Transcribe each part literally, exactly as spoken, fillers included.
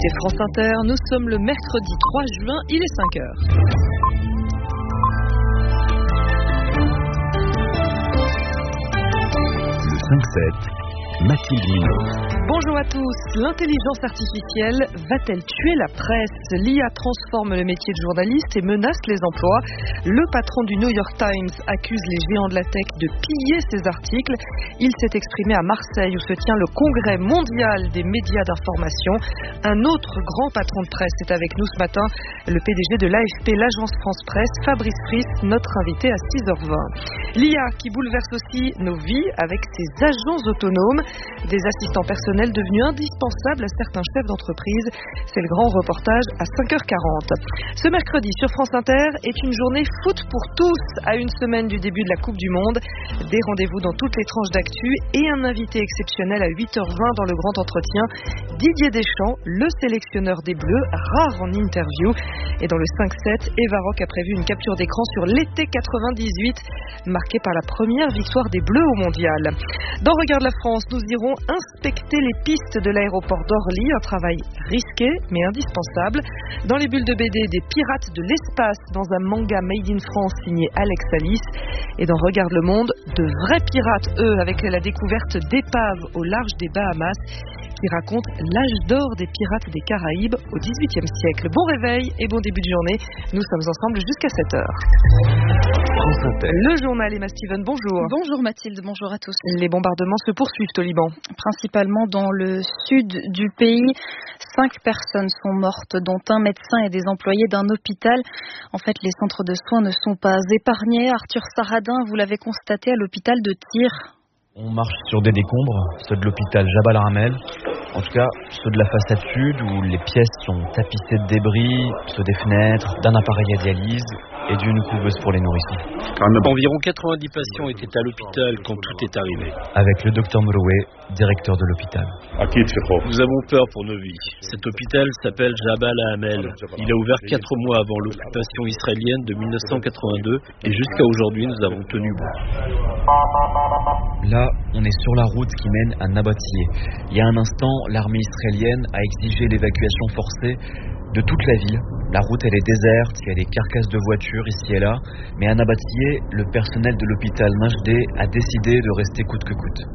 écoutez France Inter, nous sommes le mercredi trois juin, il est cinq heures. Le cinq sept, Mathilde Munoz. Bonjour à tous. L'intelligence artificielle va-t-elle tuer la presse? L'I A transforme le métier de journaliste et menace les emplois. Le patron du New York Times accuse les géants de la tech de piller ses articles. Il s'est exprimé à Marseille où se tient le congrès mondial des médias d'information. Un autre grand patron de presse est avec nous ce matin, le P D G de l'A F P, l'agence France Presse, Fabrice Friss, notre invité à six heures vingt. L'I A qui bouleverse aussi nos vies avec ses agents autonomes, des assistants personnels devenus indispensables à certains chefs d'entreprise. C'est le grand reportage à cinq heures quarante. Ce mercredi sur France Inter est une journée foot pour tous à une semaine du début de la Coupe du Monde. Des rendez-vous dans toutes les tranches d'actu et un invité exceptionnel à huit heures vingt dans le grand entretien. Didier Deschamps, le sélectionneur des Bleus, rare en interview. Et dans le cinq sept, Eva Rock a prévu une capture d'écran sur l'été quatre-vingt-dix-huit, marqué par la première victoire des Bleus au Mondial. Dans Regarde la France, nous irons inspecter les pistes de l'aéroport d'Orly, un travail risqué mais indispensable. Dans les bulles de B D, des pirates de l'espace dans un manga Made in France signé Alex Alice. Et dans Regarde le Monde, de vrais pirates, eux, avec la découverte d'épaves au large des Bahamas, qui raconte l'âge d'or des pirates des Caraïbes au dix-huitième siècle. Bon réveil et bon début de journée. Nous sommes ensemble jusqu'à sept heures. Le journal, Emma Steven, bonjour. Bonjour Mathilde, bonjour à tous. Les bombardements se poursuivent au Liban. Principalement dans le sud du pays. Cinq personnes sont mortes, dont un médecin et des employés d'un hôpital. En fait, les centres de soins ne sont pas épargnés. Arthur Saradin, vous l'avez constaté à l'hôpital de Tyr. On marche sur des décombres, ceux de l'hôpital Jabal Ramel, en tout cas ceux de la façade sud où les pièces sont tapissées de débris, ceux des fenêtres, d'un appareil à dialyse et d'une couveuse pour les nourrissons. Environ quatre-vingt-dix patients étaient à l'hôpital quand tout est arrivé. Avec le docteur Mouroué, directeur de l'hôpital. Nous avons peur pour nos vies. Cet hôpital s'appelle Jabal Hamel. Il a ouvert quatre mois avant l'occupation israélienne de dix-neuf cent quatre-vingt-deux et jusqu'à aujourd'hui nous avons tenu bon. Là, on est sur la route qui mène à Nabatsieh. Il y a un instant, l'armée israélienne a exigé l'évacuation forcée de toute la ville. La route, elle est déserte, il y a des carcasses de voitures ici et là. Mais à Nabatsieh, le personnel de l'hôpital Najdeh a décidé de rester coûte que coûte.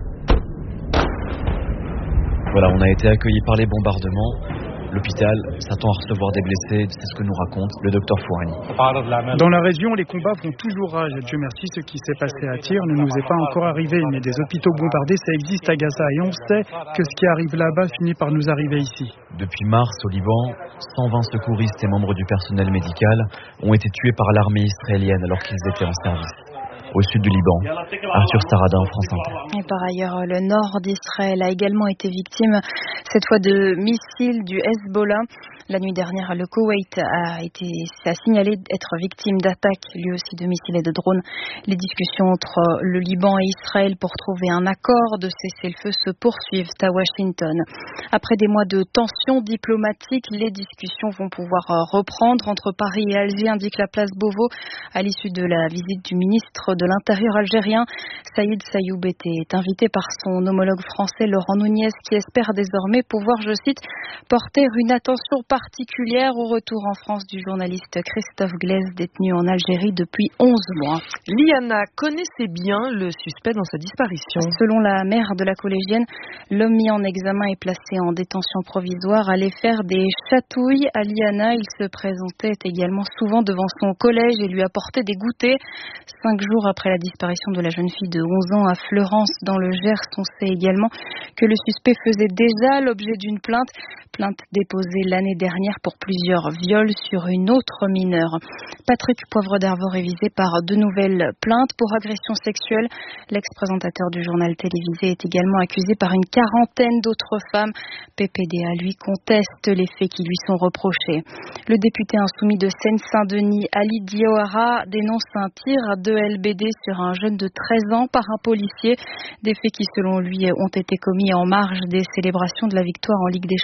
Voilà, on a été accueillis par les bombardements. L'hôpital s'attend à recevoir des blessés, c'est ce que nous raconte le docteur Fouani. Dans la région, les combats font toujours rage. Dieu merci, ce qui s'est passé à Tyr ne nous est pas encore arrivé, mais des hôpitaux bombardés, ça existe à Gaza. Et on sait que ce qui arrive là-bas finit par nous arriver ici. Depuis mars, au Liban, cent vingt secouristes et membres du personnel médical ont été tués par l'armée israélienne alors qu'ils étaient en service. Au sud du Liban, Arthur Saradin, France Inter. Et par ailleurs, le nord d'Israël a également été victime, cette fois de missiles du Hezbollah. La nuit dernière, le Koweït a été a signalé être victime d'attaques, lui aussi de missiles et de drones. Les discussions entre le Liban et Israël pour trouver un accord de cessez-le-feu se poursuivent à Washington. Après des mois de tensions diplomatiques, les discussions vont pouvoir reprendre entre Paris et Alger, indique la place Beauvau, à l'issue de la visite du ministre de l'Intérieur algérien. Saïd Sayoub était invité par son homologue français Laurent Nunez, qui espère désormais pouvoir, je cite, porter une attention particulière au retour en France du journaliste Christophe Glaise, détenu en Algérie depuis onze mois. Liana connaissait bien le suspect dans sa disparition. Selon la mère de la collégienne, l'homme mis en examen est placé en détention provisoire, allait faire des chatouilles à Liana. Il se présentait également souvent devant son collège et lui apportait des goûters. Cinq jours après la disparition de la jeune fille de onze ans à Fleurance dans le Gers, on sait également que le suspect faisait déjà l'objet d'une plainte, plainte déposée l'année dernière pour plusieurs viols sur une autre mineure. Patrick Poivre d'Arvor est visé par de nouvelles plaintes pour agression sexuelle. L'ex-présentateur du journal télévisé est également accusé par une quarantaine d'autres femmes. P P D A, lui, conteste les faits qui lui sont reprochés. Le député insoumis de Seine-Saint-Denis, Ali Diawara, dénonce un tir de L B D sur un jeune de treize ans par un policier. Des faits qui, selon lui, ont été commis en marge des célébrations de la victoire en Ligue des Champions du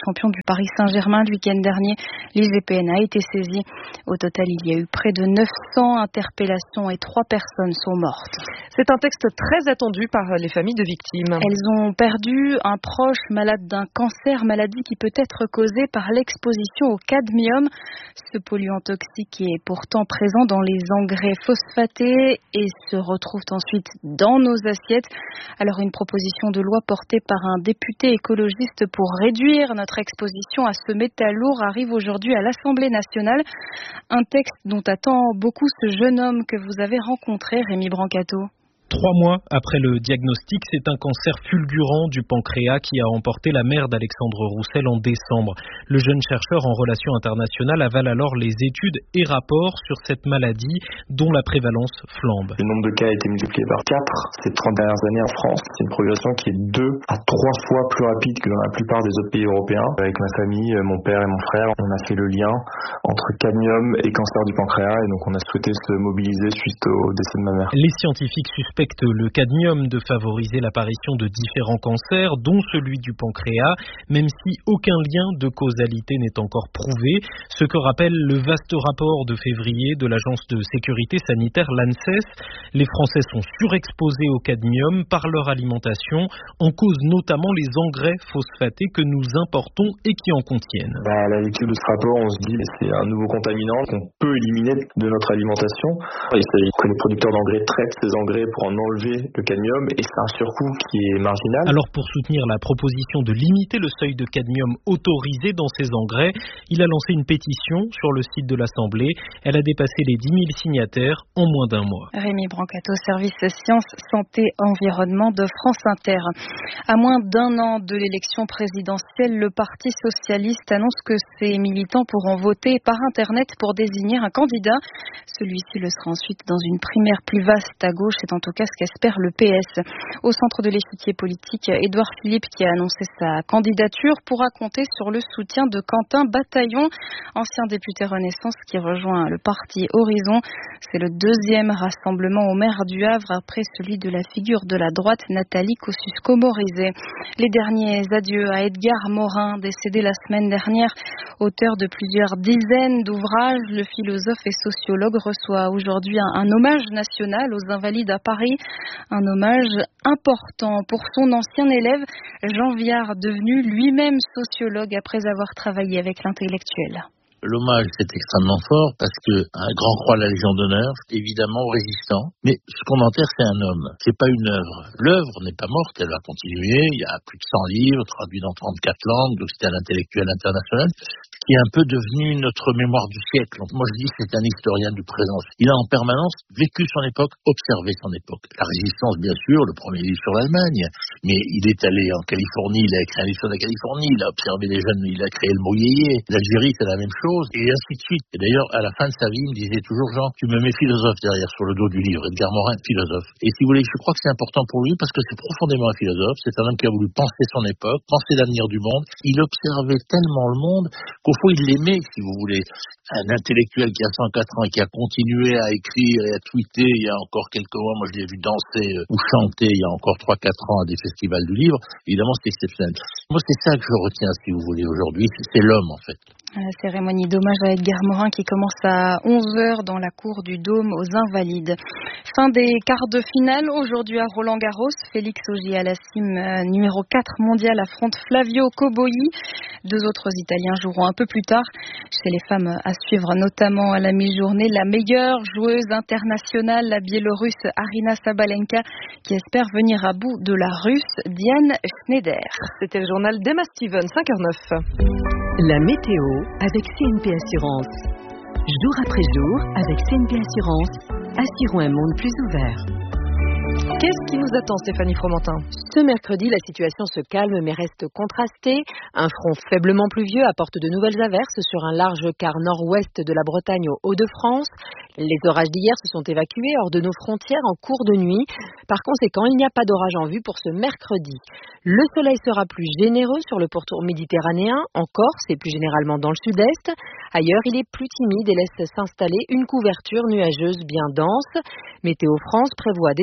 Paris Saint-Germain le week-end dernier. L'I G P N a été saisi. Au total, il y a eu près de neuf cents interpellations et trois personnes sont mortes. C'est un texte très attendu par les familles de victimes. Elles ont perdu un proche malade d'un cancer, maladie qui peut être causée par l'exposition au cadmium. Ce polluant toxique est pourtant présent dans les engrais phosphatés et se retrouve ensuite dans nos assiettes. Alors une proposition de loi portée par un député écologiste pour réduire notre exposition à ce métal lourd arrive aujourd'hui à l'Assemblée nationale. Un texte dont attend beaucoup ce jeune homme que vous avez rencontré, Rémi Brancato. Trois mois après le diagnostic, c'est un cancer fulgurant du pancréas qui a emporté la mère d'Alexandre Roussel en décembre. Le jeune chercheur en relations internationales avale alors les études et rapports sur cette maladie dont la prévalence flambe. Le nombre de cas a été multiplié par quatre ces trente dernières années en France. C'est une progression qui est deux à trois fois plus rapide que dans la plupart des autres pays européens. Avec ma famille, mon père et mon frère, on a fait le lien entre cadmium et cancer du pancréas et donc on a souhaité se mobiliser suite au décès de ma mère. Les scientifiques suspectent le cadmium de favoriser l'apparition de différents cancers, dont celui du pancréas, même si aucun lien de causalité n'est encore prouvé, ce que rappelle le vaste rapport de février de l'Agence de sécurité sanitaire l'ANSES. Les Français sont surexposés au cadmium par leur alimentation, en cause notamment les engrais phosphatés que nous importons et qui en contiennent. À la lecture de ce rapport, on se dit que c'est un nouveau contaminant qu'on peut éliminer de notre alimentation. Il s'agit que les producteurs d'engrais traitent ces engrais pour en enlever le cadmium et c'est un surcoût qui est marginal. Alors pour soutenir la proposition de limiter le seuil de cadmium autorisé dans ces engrais, il a lancé une pétition sur le site de l'Assemblée. Elle a dépassé les dix mille signataires en moins d'un mois. Rémi Brancato, service Sciences, Santé, Environnement de France Inter. À moins d'un an de l'élection présidentielle, le Parti socialiste annonce que ses militants pourront voter par Internet pour désigner un candidat. Celui-ci le sera ensuite dans une primaire plus vaste à gauche, c'est en tout cas ce qu'espère le P S. Au centre de l'échiquier politique, Édouard Philippe, qui a annoncé sa candidature, pourra compter sur le soutien de Quentin Bataillon, ancien député Renaissance qui rejoint le parti Horizon. C'est le deuxième rassemblement au maire du Havre après celui de la figure de la droite Nathalie Kosciusko-Morizet. Les derniers adieux à Edgar Morin, décédé la semaine dernière, auteur de plusieurs dizaines d'ouvrages. Le philosophe et sociologue reçoit aujourd'hui un, un hommage national aux Invalides à Paris, un hommage important pour son ancien élève Jean Viard, devenu lui-même sociologue après avoir travaillé avec l'intellectuel. L'hommage, c'est extrêmement fort parce que un grand croix de la Légion d'honneur, c'est évidemment résistant. Mais ce qu'on enterre, c'est un homme. C'est pas une œuvre. L'œuvre n'est pas morte, elle va continuer. Il y a plus de cent livres traduits dans trente-quatre langues, donc c'est un intellectuel international qui est un peu devenu notre mémoire du siècle. Donc moi je dis que c'est un historien du présent. Il a en permanence vécu son époque, observé son époque. La résistance, bien sûr, le premier livre sur l'Allemagne, mais il est allé en Californie, il a écrit un livre sur la Californie, il a observé les jeunes, il a créé le mot yéyé. L'Algérie, c'est la même chose, et ainsi de suite. Et d'ailleurs, à la fin de sa vie, il me disait toujours, Jean, tu me mets philosophe derrière sur le dos du livre. Edgar Morin, philosophe. Et si vous voulez, je crois que c'est important pour lui parce que c'est profondément un philosophe. C'est un homme qui a voulu penser son époque, penser l'avenir du monde. Il observait tellement le monde qu'au fond, il l'aimait, si vous voulez. Un intellectuel qui a cent quatre ans et qui a continué à écrire et à tweeter il y a encore quelques mois, moi je l'ai vu danser ou chanter il y a encore trois quatre ans à des festivals du livre, évidemment c'est exceptionnel. Moi c'est ça que je retiens, si vous voulez, aujourd'hui, c'est l'homme en fait. La cérémonie d'hommage à Edgar Morin qui commence à onze heures dans la cour du Dôme aux Invalides. Fin des quarts de finale aujourd'hui à Roland-Garros. Félix Auger-Aliassime, numéro quatre mondial, affronte Flavio Cobolli. Deux autres Italiens joueront un peu plus tard. Chez les femmes, à suivre notamment à la mi-journée, la meilleure joueuse internationale, la Biélorusse Arina Sabalenka, qui espère venir à bout de la Russe Diane Schneider. C'était le journal d'Emma Steven, cinq heures neuf. La météo avec C N P Assurance. Jour après jour, avec C N P Assurance, assurons un monde plus ouvert. Qu'est-ce qui nous attend, Stéphanie Fromentin ? Ce mercredi, la situation se calme mais reste contrastée. Un front faiblement pluvieux apporte de nouvelles averses sur un large quart nord-ouest de la Bretagne aux Hauts-de-France. Les orages d'hier se sont évacués hors de nos frontières en cours de nuit. Par conséquent, il n'y a pas d'orage en vue pour ce mercredi. Le soleil sera plus généreux sur le pourtour méditerranéen, en Corse et plus généralement dans le sud-est. Ailleurs, il est plus timide et laisse s'installer une couverture nuageuse bien dense. Météo France prévoit des températures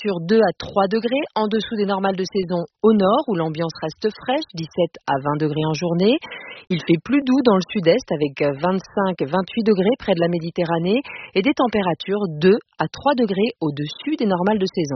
températures deux à trois degrés en dessous des normales de saison au nord où l'ambiance reste fraîche, dix-sept à vingt degrés en journée. Il fait plus doux dans le sud-est avec vingt-cinq à vingt-huit degrés près de la Méditerranée et des températures deux à trois degrés au-dessus des normales de saison.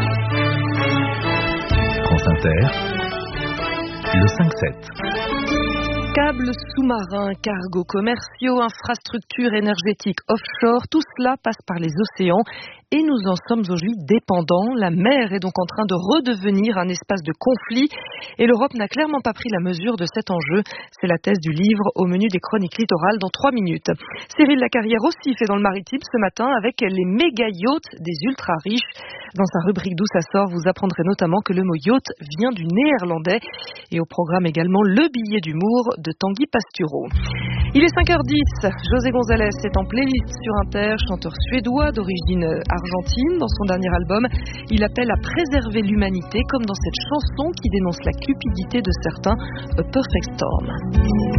France Inter, le cinq sept. Câbles sous-marins, cargos commerciaux, infrastructures énergétiques offshore, tout cela passe par les océans et nous en sommes aujourd'hui dépendants. La mer est donc en train de redevenir un espace de conflit et l'Europe n'a clairement pas pris la mesure de cet enjeu. C'est la thèse du livre au menu des chroniques littorales dans trois minutes. Cyril Lacarrière aussi fait dans le maritime ce matin avec les méga yachts des ultra riches. Dans sa rubrique D'où ça sort, vous apprendrez notamment que le mot yacht vient du néerlandais et au programme également le billet d'humour de Tanguy Pastureau. Il est cinq heures dix, José González est en playlist sur Inter, chanteur suédois d'origine argentine. Dans son dernier album, il appelle à préserver l'humanité comme dans cette chanson qui dénonce la cupidité de certains, A Perfect Storm.